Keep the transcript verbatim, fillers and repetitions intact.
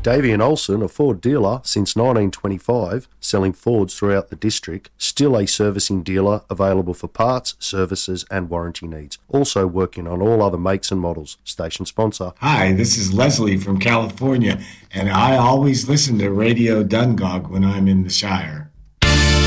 Davey and Olsen, a Ford dealer since nineteen twenty-five, selling Fords throughout the district, still a servicing dealer available for parts, services and warranty needs. Also working on all other makes and models. Station sponsor. Hi, this is Leslie from California, and I always listen to Radio Dungog when I'm in the Shire.